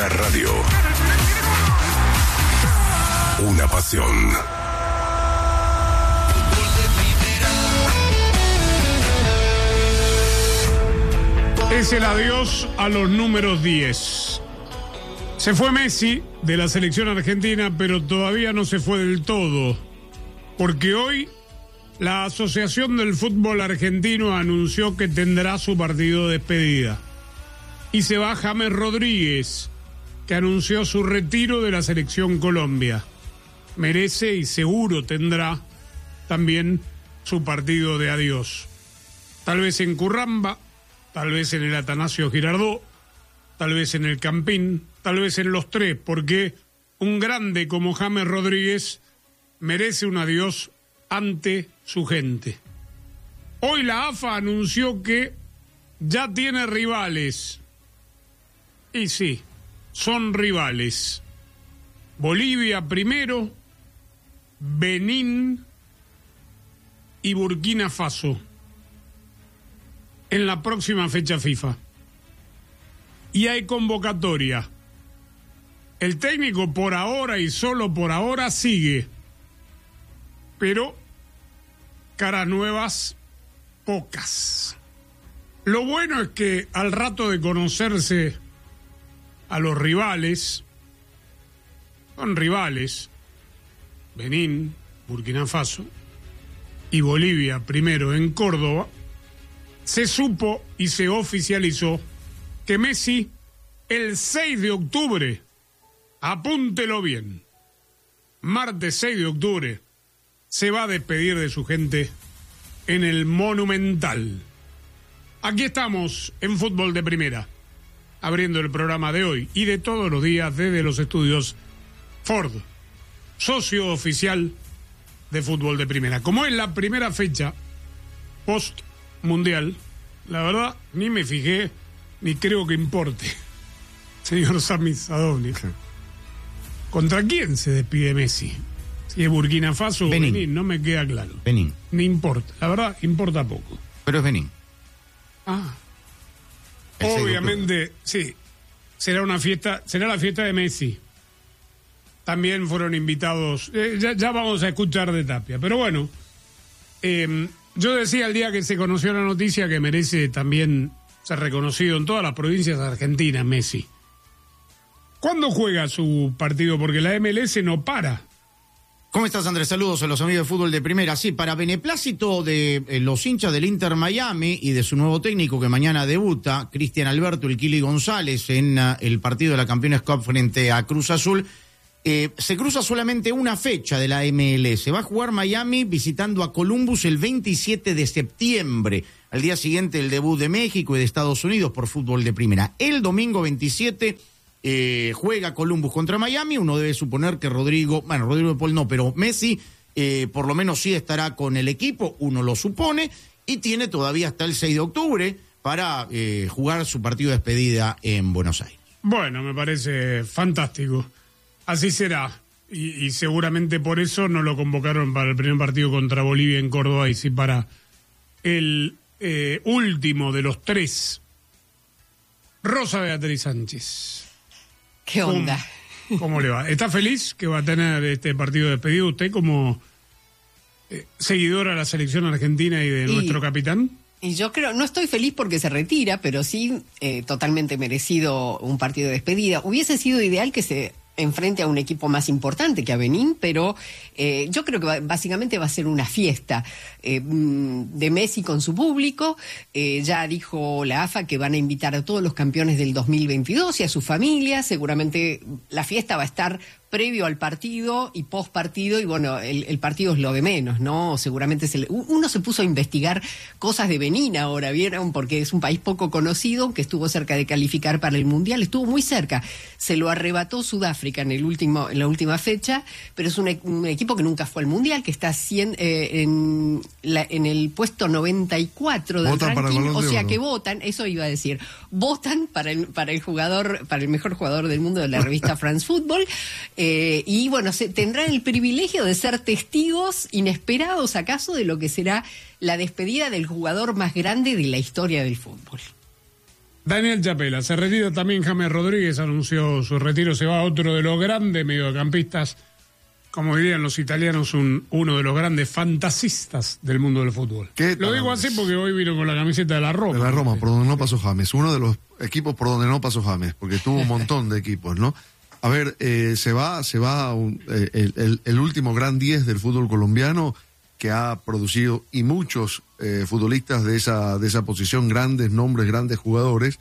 Una radio. Una pasión. Es el adiós a los números 10. Se fue Messi de la selección argentina, pero todavía no se fue del todo, porque hoy la Asociación del Fútbol Argentino anunció que tendrá su partido de despedida. Y se va James Rodríguez, que anunció su retiro de la selección Colombia. Merece y seguro tendrá también su partido de adiós. Tal vez en Curramba, tal vez en el Atanasio Girardot, tal vez en el Campín, tal vez en los tres, porque un grande como James Rodríguez merece un adiós ante su gente. Hoy la AFA anunció que ya tiene rivales. Y sí, son rivales. Bolivia primero, Benín y Burkina Faso en la próxima fecha FIFA. Y hay convocatoria. El técnico por ahora y solo por ahora sigue. Pero caras nuevas, pocas. Lo bueno es que al rato de conocerse a los rivales, son rivales, Benín, Burkina Faso y Bolivia primero en Córdoba, se supo y se oficializó que Messi el 6 de octubre, apúntelo bien, martes 6 de octubre, se va a despedir de su gente en el Monumental. Aquí estamos en Fútbol de Primera, abriendo el programa de hoy y de todos los días desde los estudios Ford, socio oficial de Fútbol de Primera. Como es la primera fecha post-mundial, la verdad ni me fijé, ni creo que importe, señor Sami Sadovnik. ¿Contra quién se despide Messi? Si es Burkina Faso o Benín, no me queda claro. Benín. Ni importa, la verdad importa poco. Pero es Benín. Ah. Obviamente, sí. Será la fiesta de Messi. También fueron invitados. Ya vamos a escuchar de Tapia. Pero bueno, yo decía el día que se conoció la noticia que merece también ser reconocido en todas las provincias argentinas, Messi. ¿Cuándo juega su partido? Porque la MLS no para. ¿Cómo estás, Andrés? Saludos a los amigos de Fútbol de Primera. Sí, para beneplácito de los hinchas del Inter Miami y de su nuevo técnico que mañana debuta, Cristian Alberto, el Kili González, en el partido de la Campeones Cup frente a Cruz Azul, se cruza solamente una fecha de la MLS. Va a jugar Miami visitando a Columbus el 27 de septiembre. Al día siguiente el debut de México y de Estados Unidos por Fútbol de Primera. El domingo 27... juega Columbus contra Miami. Uno debe suponer que Rodrigo de Paul no, pero Messi por lo menos sí estará con el equipo, uno lo supone, y tiene todavía hasta el 6 de octubre para jugar su partido de despedida en Buenos Aires. Bueno, me parece fantástico. Así será. Y seguramente por eso no lo convocaron para el primer partido contra Bolivia en Córdoba, y sí para el último de los tres. Rosa Beatriz Sánchez. ¿Qué onda? ¿Cómo le va? ¿Está feliz que va a tener este partido de despedido usted como seguidora de la selección argentina y de nuestro capitán? Y yo creo, no estoy feliz porque se retira, pero sí totalmente merecido un partido de despedida. Hubiese sido ideal que se enfrente a un equipo más importante que a Benín, pero yo creo que básicamente va a ser una fiesta de Messi con su público. Ya dijo la AFA que van a invitar a todos los campeones del 2022 y a sus familias. Seguramente la fiesta va a estar previo al partido y post partido, y bueno, el partido es lo de menos, ¿no? Seguramente uno se puso a investigar cosas de Benín ahora, ¿vieron? Porque es un país poco conocido, que estuvo cerca de calificar para el Mundial, estuvo muy cerca. Se lo arrebató Sudáfrica en la última fecha, pero es un equipo que nunca fue al Mundial, que está en el puesto 94 del ranking, o sea que votan, eso iba a decir, votan para el jugador, para el mejor jugador del mundo de la revista France Football. Y bueno, tendrán el privilegio de ser testigos inesperados, acaso, de lo que será la despedida del jugador más grande de la historia del fútbol. Daniel Chapela, se retira también James Rodríguez, anunció su retiro, se va a otro de los grandes mediocampistas, como dirían los italianos, uno de los grandes fantasistas del mundo del fútbol. Lo digo así porque hoy vino con la camiseta de la Roma. De la Roma, por donde no pasó James, uno de los equipos por donde no pasó James, porque tuvo un montón de equipos, ¿no? A ver, se va el último gran 10 del fútbol colombiano, que ha producido, y muchos futbolistas de esa posición, grandes nombres, grandes jugadores.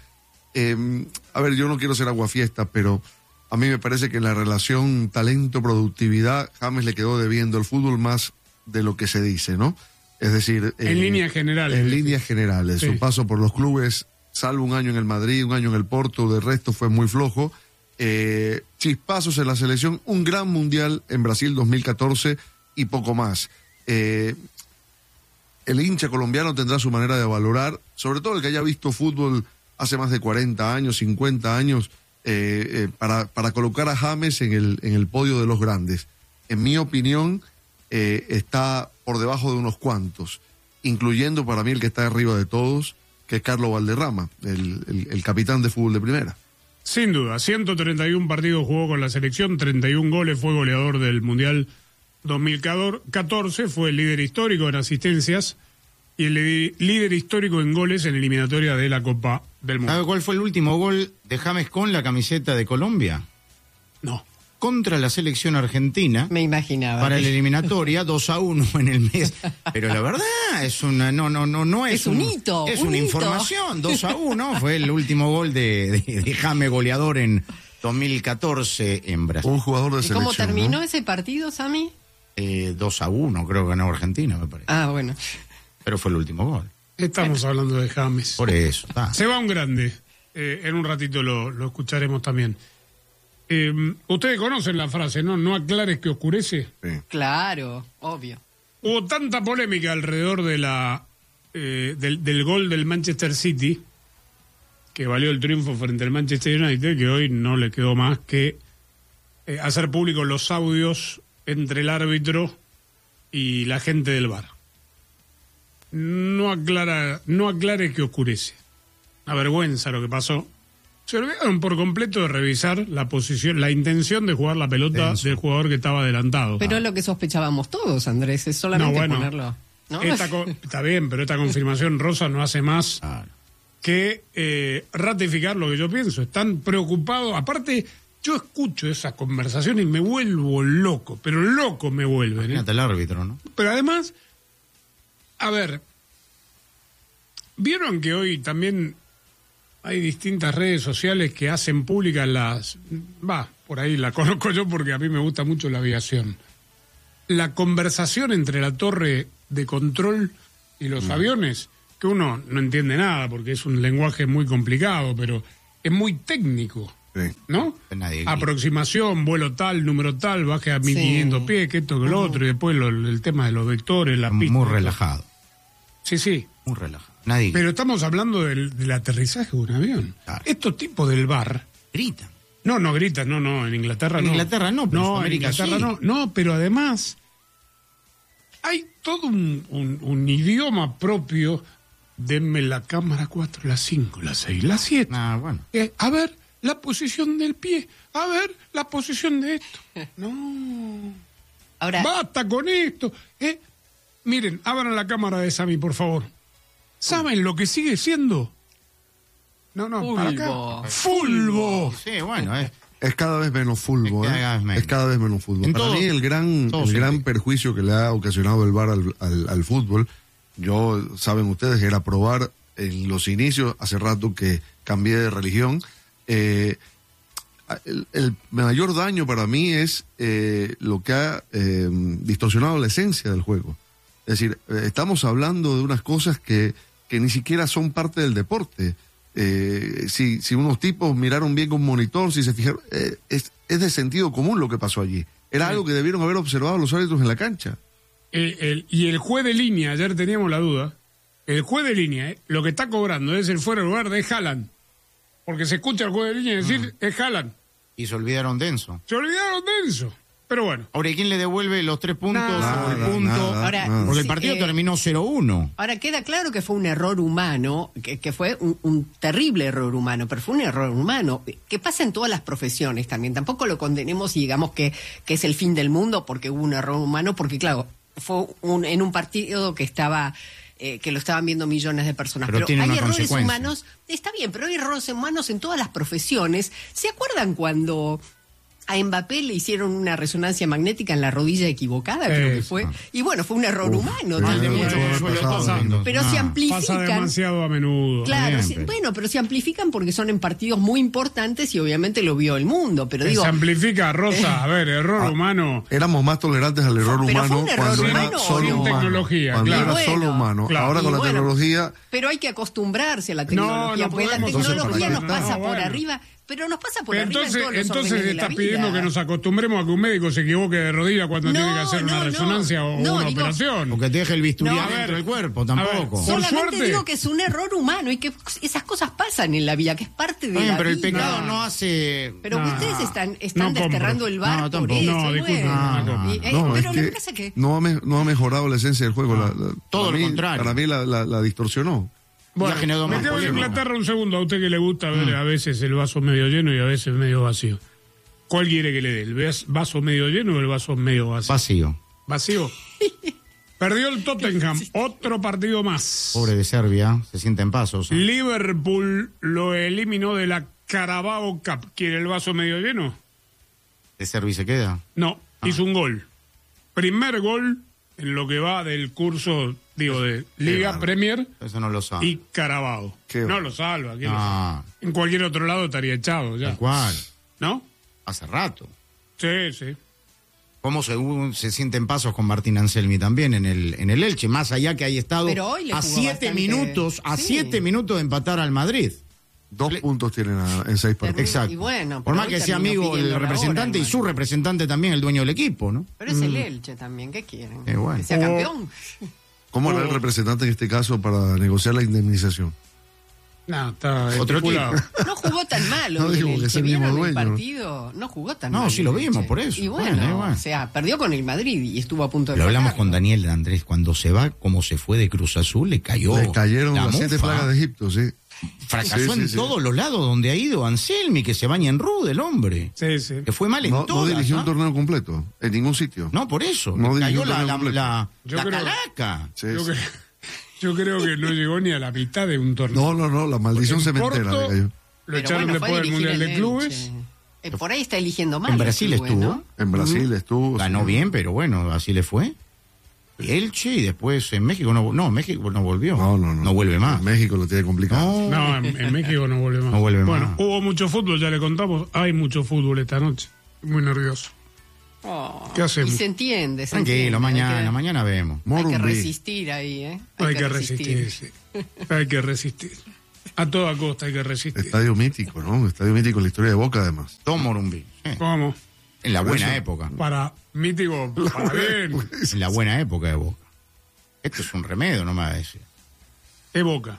A ver, yo no quiero ser aguafiesta, pero a mí me parece que en la relación talento-productividad, James le quedó debiendo el fútbol más de lo que se dice, ¿no? Es decir... en líneas generales. En líneas generales. Sí. Su paso por los clubes, salvo un año en el Madrid, un año en el Porto, de resto fue muy flojo. Chispazos en la selección, un gran mundial en Brasil 2014 y poco más. El hincha colombiano tendrá su manera de valorar, sobre todo el que haya visto fútbol hace más de 40 años, 50 años, para colocar a James en el podio de los grandes. En mi opinión, está por debajo de unos cuantos, incluyendo para mí el que está arriba de todos, que es Carlos Valderrama, el capitán de fútbol de primera. Sin duda, 131 partidos jugó con la selección, 31 goles, fue goleador del Mundial 2014, fue el líder histórico en asistencias y el líder histórico en goles en eliminatoria de la Copa del Mundo. ¿Sabe cuál fue el último gol de James con la camiseta de Colombia? No. Contra la selección argentina. Me imaginaba. Para la eliminatoria, 2-1 en el mes. Pero la verdad es una, no es un hito. Es una hito. Información, 2-1 fue el último gol de James goleador en 2014 en Brasil. Un jugador de selección. ¿Cómo terminó ¿no? ese partido, Sammy? 2-1, creo que ganó Argentina, me parece. Ah, bueno. Pero fue el último gol. Estamos hablando de James. Por eso. Se va un grande. En un ratito lo escucharemos también. Ustedes conocen la frase, ¿no? No aclares que oscurece. Sí. Claro, obvio. Hubo tanta polémica alrededor de del gol del Manchester City, que valió el triunfo frente al Manchester United, que hoy no le quedó más que hacer públicos los audios entre el árbitro y la gente del VAR. No aclare que oscurece. Una vergüenza lo que pasó. Se olvidaron por completo de revisar la posición, la intención de jugar la pelota del jugador que estaba adelantado. Pero es lo que sospechábamos todos, Andrés, es solamente ponerlo. ¿No? Está bien, pero esta confirmación, Rosa, no hace más que ratificar lo que yo pienso. Están preocupados. Aparte, yo escucho esas conversaciones y me vuelvo loco, pero loco me vuelven. Imagínate el árbitro, ¿no? Pero además, a ver, ¿vieron que hoy también hay distintas redes sociales que hacen públicas por ahí la conozco yo porque a mí me gusta mucho la aviación? La conversación entre la torre de control y los aviones, que uno no entiende nada porque es un lenguaje muy complicado, pero es muy técnico, ¿no? Aproximación, vuelo tal, número tal, baje a 1500 pies, que esto, que lo otro, y después el tema de los vectores, la pista. Muy relajado. Sí. Muy relajado. Pero estamos hablando del aterrizaje de un avión. Claro. Estos tipos del VAR gritan. No gritan, no, en Inglaterra no. En Inglaterra no, pero no, en América en Inglaterra sí. No, pero además hay todo un idioma propio. Denme la cámara 4, la 5, la 6, la 7. Bueno. A ver, la posición del pie. A ver, la posición de esto. No. Ahora, basta con esto. Miren, abran la cámara de Sammy, por favor. ¿Saben lo que sigue siendo? No, para acá. ¡Fulbo! Sí, bueno, Es cada vez menos fútbol. Es cada vez menos fútbol. Para mí el gran perjuicio que le ha ocasionado el VAR al fútbol, saben ustedes, era probar en los inicios, hace rato que cambié de religión, el mayor daño para mí es lo que ha distorsionado la esencia del juego. Es decir, estamos hablando de unas cosas que ni siquiera son parte del deporte. Si unos tipos miraron bien con monitor, si se fijaron, es de sentido común lo que pasó allí. Era algo que debieron haber observado los árbitros en la cancha. Y el juez de línea, ayer teníamos la duda, el juez de línea, lo que está cobrando es el fuera de lugar de Haaland. Porque se escucha al juez de línea decir, es Haaland. Y se olvidaron de Enzo. Se olvidaron de Enzo. Pero bueno. Ahora, ¿y quién le devuelve los 3 puntos o el punto? Ahora, porque el partido terminó 0-1. Ahora, queda claro que fue un error humano, que fue un terrible error humano, pero fue un error humano, que pasa en todas las profesiones también. Tampoco lo condenemos y digamos que es el fin del mundo porque hubo un error humano, porque claro, fue en un partido que estaba... que lo estaban viendo millones de personas. Pero hay errores humanos, está bien, pero hay errores humanos en todas las profesiones. ¿Se acuerdan cuando a Mbappé le hicieron una resonancia magnética en la rodilla equivocada, creo que fue? Y bueno, fue un error humano. Pero se amplifican. Pasa demasiado a menudo. Claro, pero se amplifican porque son en partidos muy importantes y obviamente lo vio el mundo. Pero digo, se amplifica, Rosa, a ver, error humano. Éramos más tolerantes al error humano cuando era solo humano. Tecnología, cuando era solo humano. Claro. Ahora con la tecnología... Pero hay que acostumbrarse a la tecnología, porque la tecnología nos pasa por arriba. Pero nos pasa por arriba en todos los entonces estás pidiendo que nos acostumbremos a que un médico se equivoque de rodilla cuando tiene que hacer una resonancia o una operación. O que te deje el bisturí dentro del cuerpo, tampoco. Solamente digo que es un error humano y que esas cosas pasan en la vida, que es parte de la vida. Pero el pecado no hace... Pero ustedes están desterrando el bar por eso. No, disculpen. Pero lo que pasa es que... No ha mejorado la esencia del juego. Todo lo contrario. Para mí la distorsionó. Bueno, metemos en Inglaterra un segundo, a usted que le gusta ver a veces el vaso medio lleno y a veces medio vacío. ¿Cuál quiere que le dé? ¿El vaso medio lleno o el vaso medio vacío? ¿Vacío? Perdió el Tottenham, otro partido más. Pobre de Serbia, se siente en pasos. Liverpool lo eliminó de la Carabao Cup. ¿Quiere el vaso medio lleno? ¿De Serbia se queda? No, hizo un gol. Primer gol en lo que va del curso... de Liga, Premier eso no lo sabe. Y Carabao. No lo salva. Lo salva? En cualquier otro lado estaría echado ya. ¿Cuál? ¿No? Hace rato. Sí. ¿Cómo se sienten pasos con Martín Anselmi también en el Elche? Más allá que haya estado a 7 minutos, a 7 minutos de empatar al Madrid. 2 puntos tienen en 6 partidos. Exacto. Y bueno, por más que sea amigo el representante y su representante también, el dueño del equipo, ¿no? Pero es el Elche también, ¿qué quieren? Bueno. Que sea campeón. ¿Cómo era el representante en este caso para negociar la indemnización? No, está otro estipulado. No jugó tan mal. No digo que es el mismo dueño. Partido, no jugó tan mal. No, sí lo vimos, por eso. Y bueno, o sea, perdió con el Madrid y estuvo a punto de... Lo hablamos con Daniel Andrés, cuando se va, como se fue de Cruz Azul, le cayeron las 7 plagas de Egipto, sí. Fracasó en todos los lados donde ha ido Anselmi, que se baña en rude el hombre. Sí. Que fue mal en todas. No dirigió un torneo completo, en ningún sitio. No, por eso. No cayó la calaca. Sí, yo creo que no llegó ni a la mitad de un torneo. No, la maldición cementera le cayó. Lo echaron después del Mundial de Clubes. Por ahí está eligiendo mal. En Brasil estuvo. ¿no? En Brasil estuvo. Ganó bien, pero bueno, así le fue. Elche y después en México México no volvió. No vuelve más. En México lo tiene complicado. No, en México no vuelve más. No vuelve bueno, más. Hubo mucho fútbol, ya le contamos. Hay mucho fútbol esta noche. Muy nervioso. ¿Qué hacemos? Y se entiende. Tranquilo, mañana vemos. Hay que resistir ahí, ¿eh? Hay que resistir, sí. Hay que resistir. A toda costa hay que resistir. Estadio mítico, ¿no? Estadio mítico en la historia de Boca, además. Don Morumbí. ¿Cómo? En la buena época. Para mítico, para bien. En la buena época de Boca. Esto es un remedio, no me va a decir. Es Boca.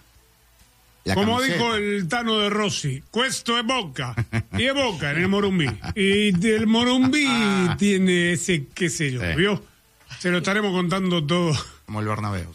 Como camiseta. dijo el Tano de Rossi, questo es Boca. Y es Boca en el Morumbí. Y el Morumbí tiene ese, qué sé yo, ¿vio? Se lo estaremos contando todo. Como el Bernabéu.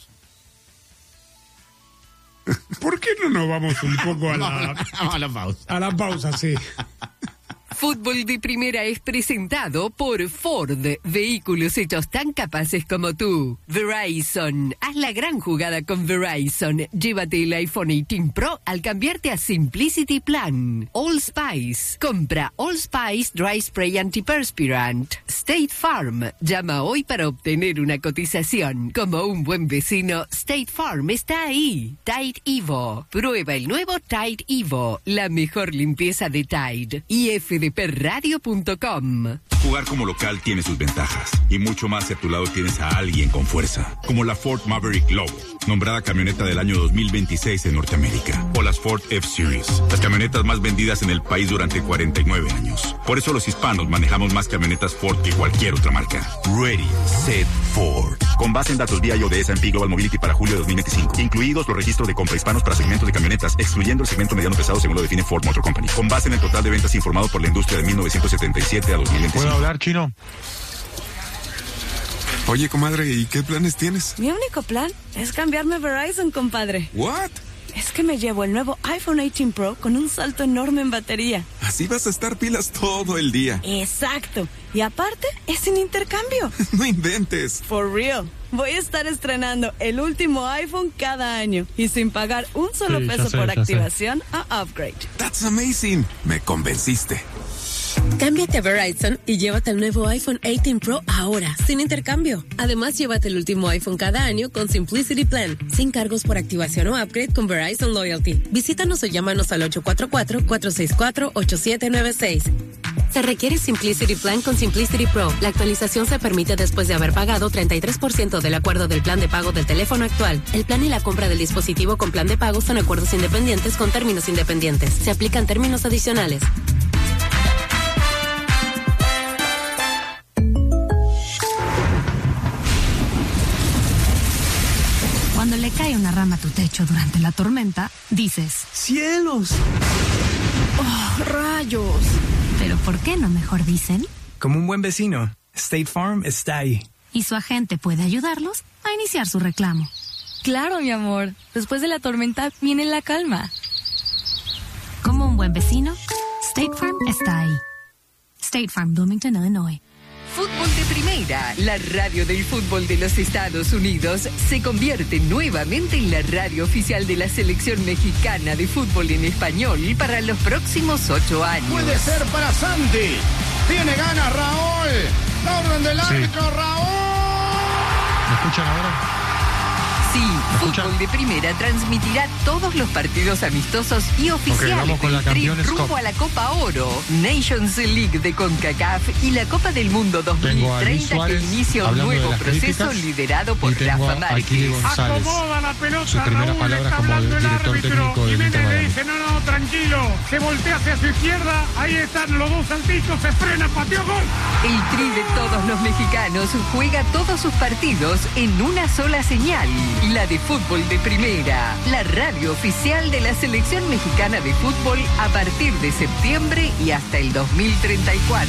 ¿Por qué no nos vamos un poco a la pausa? A la pausa, sí. Fútbol de Primera es presentado por Ford, vehículos hechos tan capaces como tú. Verizon, haz la gran jugada con Verizon. Llévate el iPhone 18 Pro al cambiarte a Simplicity Plan. Allspice, compra Allspice Dry Spray Antiperspirant. State Farm, llama hoy para obtener una cotización. Como un buen vecino, State Farm está ahí. Tide Evo, prueba el nuevo Tide Evo, la mejor limpieza de Tide. Y fdpradio.com. Jugar como local tiene sus ventajas y mucho más si a tu lado tienes a alguien con fuerza, como la Ford Maverick Low, nombrada camioneta del año 2026 en Norteamérica, o las Ford F-Series, las camionetas más vendidas en el país durante 49 años. Por eso los hispanos manejamos más camionetas Ford que cualquier otra marca. Ready, Set, Ford. Con base en datos BI de S&P Global Mobility para julio de 2025, incluidos los registros de compra hispanos para segmentos de camionetas, excluyendo el segmento mediano pesado según lo define Ford Motor Company. Con base en el total de ventas informado por la industria de 1977 a 2025. ¿Puedo hablar, chino? Oye, comadre, ¿y qué planes tienes? Mi único plan es cambiarme a Verizon, compadre. ¿What? Es que me llevo el nuevo iPhone 18 Pro con un salto enorme en batería. Así vas a estar pilas todo el día. Exacto. Y aparte, es sin intercambio. No inventes. For real. Voy a estar estrenando el último iPhone cada año y sin pagar un solo peso por activación a upgrade. That's amazing. Me convenciste. Cámbiate a Verizon y llévate el nuevo iPhone 18 Pro ahora, sin intercambio. Además, llévate el último iPhone cada año con Simplicity Plan, sin cargos por activación o upgrade con Verizon Loyalty. Visítanos o llámanos al 844-464-8796. Se requiere Simplicity Plan con Simplicity Pro. La actualización se permite después de haber pagado 33% del acuerdo del plan de pago del teléfono actual. El plan y la compra del dispositivo con plan de pago son acuerdos independientes con términos independientes. Se aplican términos adicionales. Cuando le cae una rama a tu techo durante la tormenta, dices: ¡cielos! ¡Oh, rayos! Pero ¿por qué no mejor dicen? Como un buen vecino, State Farm está ahí. Y su agente puede ayudarlos a iniciar su reclamo. Claro, mi amor. Después de la tormenta viene la calma. Como un buen vecino, State Farm está ahí. State Farm, Bloomington, Illinois. Fútbol de Primera, la radio del fútbol de los Estados Unidos, se convierte nuevamente en la radio oficial de la selección mexicana de fútbol en español para los próximos 8 años. Puede ser para Santi. Tiene ganas Raúl. La orden del árbitro, Raúl. ¿Me escuchan ahora? Sí, Fútbol de Primera transmitirá todos los partidos amistosos y oficiales del Tri rumbo a la Copa Oro, Nations League de CONCACAF y la Copa del Mundo 2030 que inicia un nuevo proceso liderado por Rafa Márquez. Acomoda la pelota, su primera Raúl, palabra está como hablando el director árbitro. técnico del Jiménez Inter le Miami. dice, no, tranquilo. Se voltea hacia su izquierda, ahí están los dos saltitos, se frena, pateó, gol. El Tri de todos los mexicanos juega todos sus partidos en una sola señal, la de Fútbol de Primera, la radio oficial de la selección mexicana de fútbol a partir de septiembre y hasta el 2034.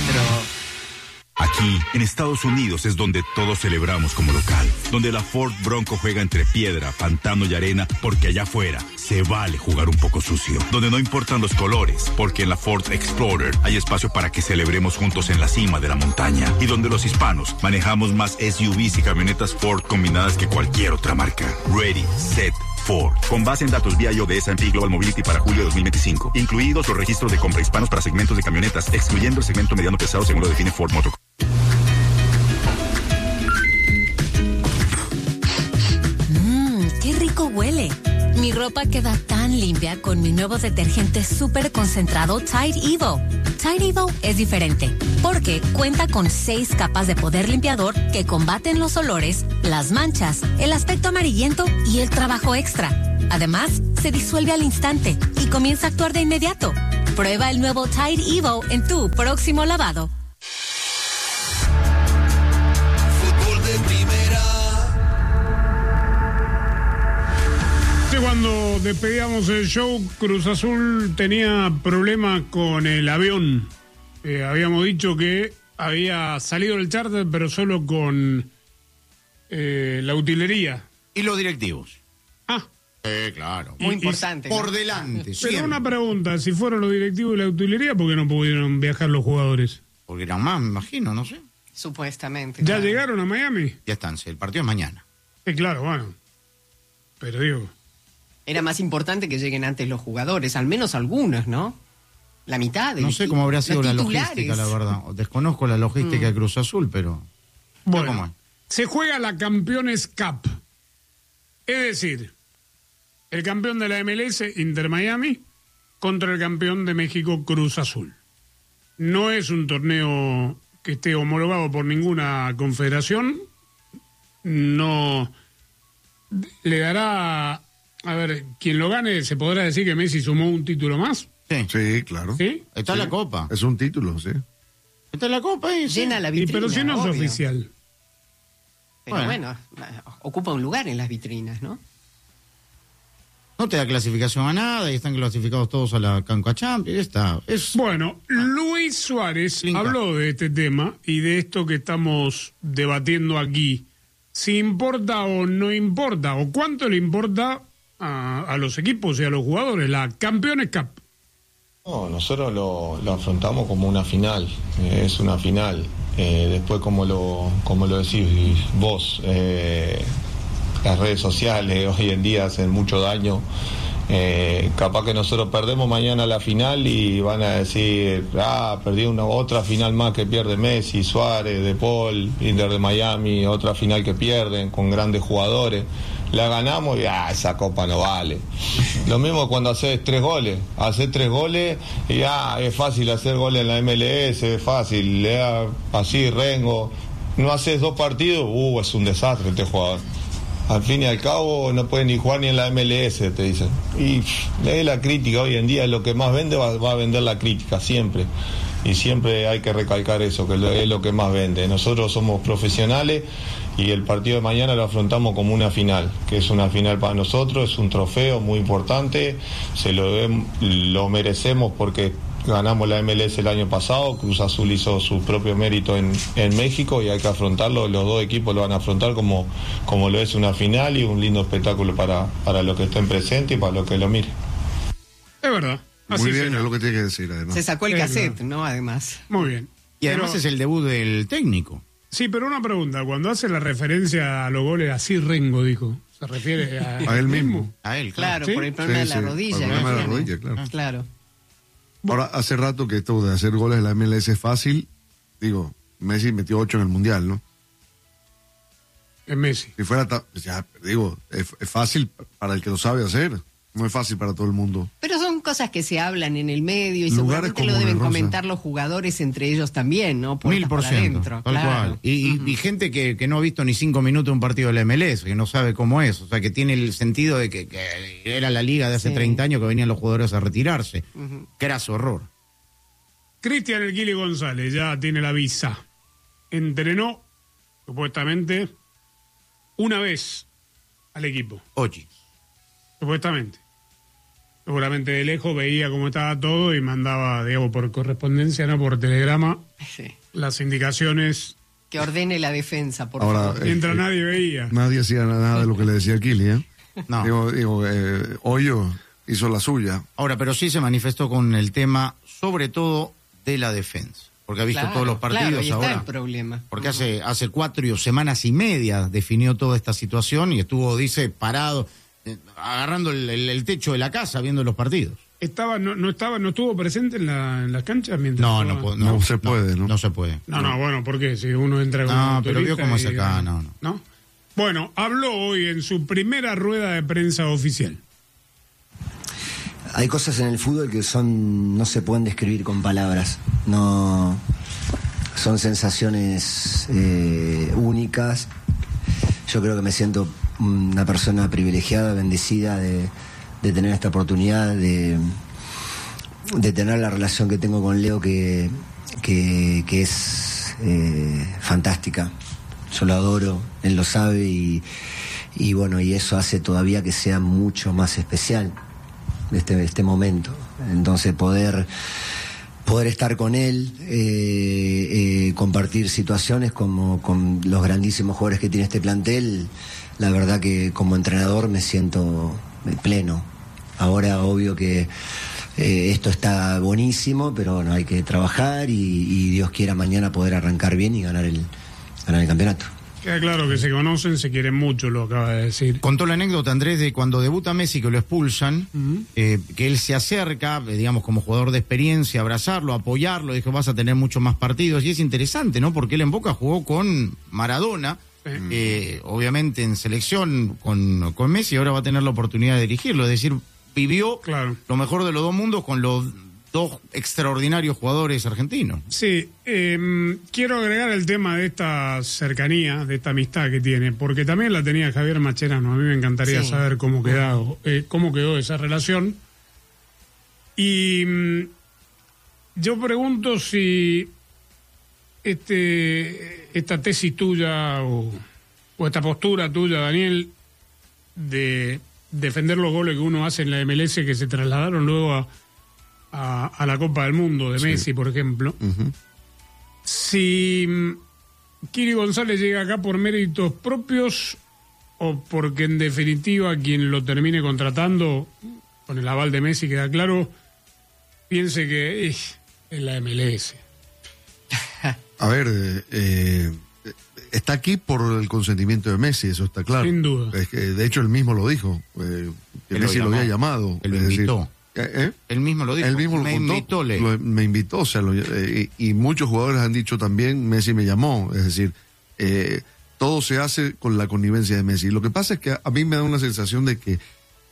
Aquí, en Estados Unidos, es donde todos celebramos como local. Donde la Ford Bronco juega entre piedra, pantano y arena, porque allá afuera se vale jugar un poco sucio. Donde no importan los colores, porque en la Ford Explorer hay espacio para que celebremos juntos en la cima de la montaña. Y donde los hispanos manejamos más SUVs y camionetas Ford combinadas que cualquier otra marca. Ready, set, Ford. Con base en datos vía de S&P Global Mobility para julio de 2025. Incluidos los registros de compra hispanos para segmentos de camionetas, excluyendo el segmento mediano pesado según lo define Ford Motor. ¡Qué rico huele! Mi ropa queda tan limpia con mi nuevo detergente súper concentrado Tide Evo. Tide Evo es diferente porque cuenta con 6 capas de poder limpiador que combaten los olores, las manchas, el aspecto amarillento y el trabajo extra. Además, se disuelve al instante y comienza a actuar de inmediato. Prueba el nuevo Tide Evo en tu próximo lavado. Fútbol de Primera. Cuando despedíamos el show, Cruz Azul tenía problemas con el avión. Habíamos dicho que había salido el charter, pero solo con la utilería. Y los directivos. Ah. Claro. Muy importante. Por ¿no? delante, Pero siempre. una pregunta, si fueron los directivos y la utilería, ¿por qué no pudieron viajar los jugadores? Porque eran más, me imagino, no sé. Supuestamente. ¿Ya claro. llegaron a Miami? Ya están, el partido es mañana. Claro, bueno. Pero digo... Era más importante que lleguen antes los jugadores, al menos algunos, ¿no? La mitad de No sé cómo habría sido la titulares. logística, la verdad. Desconozco la logística de Cruz Azul, pero... Bueno, ¿cómo es? se juega la Campeones Cup. Es decir, el campeón de la MLS, Inter Miami, contra el campeón de México, Cruz Azul. No es un torneo que esté homologado por ninguna confederación. No le dará... A ver, quien lo gane, ¿se podrá decir que Messi sumó un título más? Sí, claro. ¿Sí? Está la copa. Es un título, sí. Está la copa y Llena la vitrina. Pero si no es obvio. oficial. Pero bueno, ocupa un lugar en las vitrinas, ¿no? No te da clasificación a nada y están clasificados todos a la Conca Champions. Está. Bueno, Luis Suárez habló de este tema y de esto que estamos debatiendo aquí si importa o no importa, o cuánto le importa a los equipos y a los jugadores, la Campeones Cup. No, nosotros lo afrontamos como una final, es una final. Después, como lo decís vos, las redes sociales hoy en día hacen mucho daño. Capaz que nosotros perdemos mañana la final y van a decir, perdí otra final más que pierde Messi, Suárez, De Paul, Inter de Miami, otra final que pierden con grandes jugadores. La ganamos y esa copa no vale. Lo mismo cuando haces 3 goles. Haces 3 goles y es fácil hacer goles en la MLS, es fácil. Así, Rengo. No haces 2 partidos, es un desastre este jugador. Al fin y al cabo no puede ni jugar ni en la MLS, te dicen. Y la crítica hoy en día es lo que más vende, va a vender la crítica, siempre. Y siempre hay que recalcar eso, que es lo que más vende. Nosotros somos profesionales y el partido de mañana lo afrontamos como una final, que es una final para nosotros, es un trofeo muy importante, lo merecemos porque ganamos la MLS el año pasado, Cruz Azul hizo su propio mérito en México y hay que afrontarlo, los dos equipos lo van a afrontar como lo es una final y un lindo espectáculo para los que estén presentes y para los que lo miren. Es verdad. Muy bien, es lo que tiene que decir, además. Se sacó el cassette, ¿no? Además. Muy bien. Y además es el debut del técnico. Sí, pero una pregunta. Cuando hace la referencia a los goles, así Rengo dijo. ¿Se refiere a él mismo? A él, claro. ¿Sí? Por el problema de la rodilla. Por el problema de la rodilla, claro. Claro. Ahora, hace rato que esto de hacer goles en la MLS es fácil. Digo, Messi metió 8 en el Mundial, ¿no? Es Messi. Si fuera, es fácil para el que lo sabe hacer. No es fácil para todo el mundo. Pero son cosas que se hablan en el medio y Lugares seguramente lo deben comentar los jugadores entre ellos también, ¿no? 1000%, tal cual. Y gente que no ha visto ni 5 minutos de un partido de la MLS, que no sabe cómo es, o sea, que tiene el sentido de que era la liga de hace 30 años que venían los jugadores a retirarse. Craso horror. Cristian El Kili González ya tiene la visa. Entrenó, supuestamente, una vez al equipo. Oye. Supuestamente. Seguramente de lejos veía cómo estaba todo y mandaba, digamos, por correspondencia, no por telegrama, las indicaciones. Que ordene la defensa, por Ahora, favor. Mientras nadie veía. Nadie hacía nada de lo que le decía Kili, ¿eh? No. Hoyo hizo la suya. Ahora, pero sí se manifestó con el tema, sobre todo, de la defensa. Porque ha visto Claro, todos los partidos claro, y ahora. está el problema. Porque hace 4 semanas y media definió toda esta situación y estuvo, dice, parado, agarrando el techo de la casa viendo los partidos. No estuvo presente en las canchas mientras No se puede, ¿no? No se puede. No, bueno, ¿por qué? Si uno entra con No, un pero vio turista cómo es y- acá, no. ¿No? Bueno, habló hoy en su primera rueda de prensa oficial. Hay cosas en el fútbol que no se pueden describir con palabras. No, son sensaciones únicas. Yo creo que me siento una persona privilegiada, bendecida de tener esta oportunidad, de tener la relación que tengo con Leo, que es fantástica. Yo lo adoro, él lo sabe y bueno, y eso hace todavía que sea mucho más especial este momento. Entonces poder estar con él, compartir situaciones como con los grandísimos jugadores que tiene este plantel, la verdad que como entrenador me siento pleno. Ahora obvio que esto está buenísimo, pero bueno, hay que trabajar y Dios quiera mañana poder arrancar bien y ganar el campeonato. Queda claro que se conocen, se quieren mucho, lo acaba de decir. Contó la anécdota, Andrés, de cuando debuta Messi, que lo expulsan, que él se acerca, digamos, como jugador de experiencia, a abrazarlo, a apoyarlo, dijo, vas a tener muchos más partidos. Y es interesante, ¿no? Porque él en Boca jugó con Maradona, obviamente en selección con Messi, ahora va a tener la oportunidad de dirigirlo. Es decir, vivió lo mejor de los dos mundos con los dos extraordinarios jugadores argentinos. Sí, quiero agregar el tema de esta cercanía, de esta amistad que tiene, porque también la tenía Javier Mascherano. A mí me encantaría saber cómo quedó esa relación. Y yo pregunto si esta tesis tuya o esta postura tuya, Daniel, de defender los goles que uno hace en la MLS que se trasladaron luego a la Copa del Mundo de Messi, por ejemplo. Si Kili González llega acá por méritos propios o porque en definitiva quien lo termine contratando, con el aval de Messi queda claro, piense que es la MLS? A ver, está aquí por el consentimiento de Messi, eso está claro. Sin duda. Es que, de hecho, él mismo lo dijo, que Messi lo había llamado. Él lo invitó. Él mismo lo dijo. Él mismo me invitó. Me invitó, o sea, y muchos jugadores han dicho también, Messi me llamó. Es decir, todo se hace con la connivencia de Messi. Lo que pasa es que a mí me da una sensación de que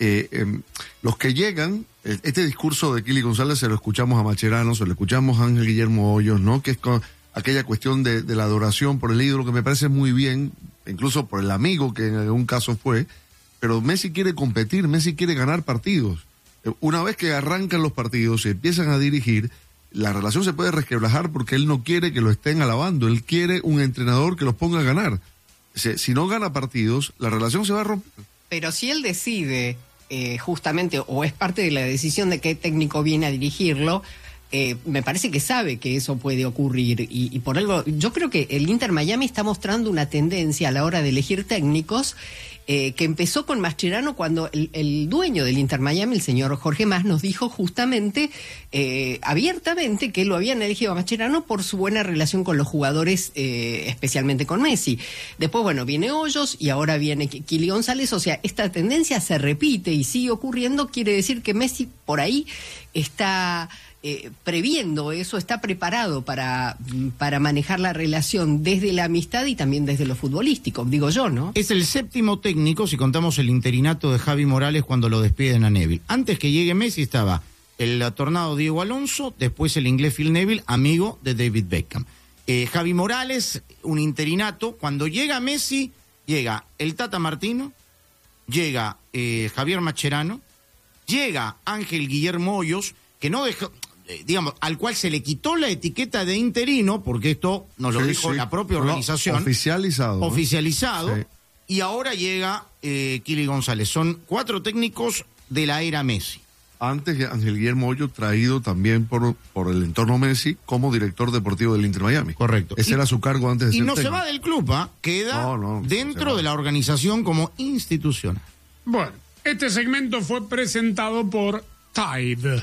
los que llegan, este discurso de Kili González se lo escuchamos a Mascherano, se lo escuchamos a Ángel Guillermo Hoyos, ¿no? Que es aquella cuestión de la adoración por el ídolo, que me parece muy bien, incluso por el amigo que en algún caso fue, pero Messi quiere competir, Messi quiere ganar partidos. Una vez que arrancan los partidos y empiezan a dirigir, la relación se puede resquebrajar porque él no quiere que lo estén alabando, él quiere un entrenador que los ponga a ganar. Si no gana partidos, la relación se va a romper. Pero si él decide, justamente, o es parte de la decisión de qué técnico viene a dirigirlo, me parece que sabe que eso puede ocurrir y por algo, yo creo que el Inter Miami está mostrando una tendencia a la hora de elegir técnicos que empezó con Mascherano cuando el dueño del Inter Miami, el señor Jorge Mas, nos dijo justamente abiertamente que lo habían elegido a Mascherano por su buena relación con los jugadores, especialmente con Messi. Después, bueno, viene Hoyos y ahora viene Kili González, o sea, esta tendencia se repite y sigue ocurriendo, quiere decir que Messi por ahí está previendo eso, está preparado para manejar la relación desde la amistad y también desde lo futbolístico, digo yo, ¿no? Es el 7º técnico si contamos el interinato de Javi Morales cuando lo despiden a Neville. Antes que llegue Messi estaba el tornado Diego Alonso, después el inglés Phil Neville, amigo de David Beckham. Javi Morales, un interinato. Cuando llega Messi, llega el Tata Martino, llega Javier Mascherano, llega Ángel Guillermo Hoyos, que no dejó, digamos, al cual se le quitó la etiqueta de interino, porque esto nos lo dijo la propia organización. Oficializado. Sí. Y ahora llega Kili González. Son 4 técnicos de la era Messi. Antes Ángel Guillermo Hoyos, traído también por el entorno Messi como director deportivo del Inter Miami. Correcto. Ese era su cargo antes de ser técnico. Y no se va del club, queda dentro de la organización como institucional. Bueno, este segmento fue presentado por Tide.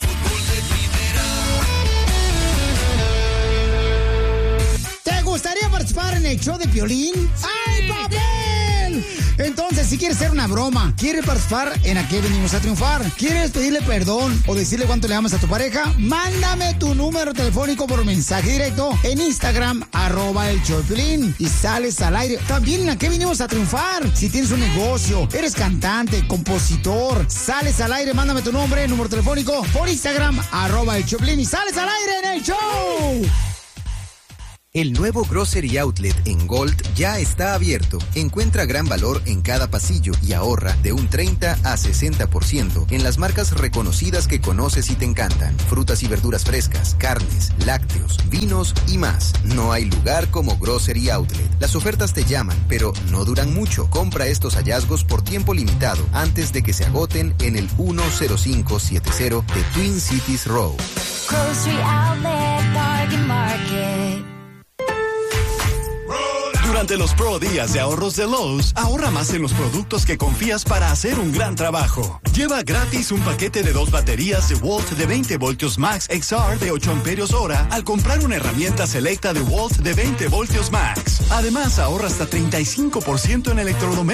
¿Te gustaría participar en el show de Piolín? ¡Ay, papel! Entonces, si quieres hacer una broma, quieres participar en Aquí Venimos a Triunfar, quieres pedirle perdón o decirle cuánto le amas a tu pareja, mándame tu número telefónico por mensaje directo en Instagram, @el show de Piolín, y sales al aire. También en Aquí Venimos a Triunfar. Si tienes un negocio, eres cantante, compositor, sales al aire, mándame tu nombre, número telefónico por Instagram, @el show de Piolín, y sales al aire en el show. El nuevo Grocery Outlet en Gold ya está abierto. Encuentra gran valor en cada pasillo y ahorra de un 30 a 60% en las marcas reconocidas que conoces y te encantan. Frutas y verduras frescas, carnes, lácteos, vinos y más. No hay lugar como Grocery Outlet. Las ofertas te llaman, pero no duran mucho. Compra estos hallazgos por tiempo limitado antes de que se agoten en el 10570 de Twin Cities Road. Grocery Outlet, Bargain Market. Durante los Pro Días de Ahorros de Lowe's, ahorra más en los productos que confías para hacer un gran trabajo. Lleva gratis un paquete de 2 baterías de Walt de 20 voltios Max XR de 8 amperios hora al comprar una herramienta selecta de Walt de 20 voltios Max. Además, ahorra hasta 35% en electrodomésticos.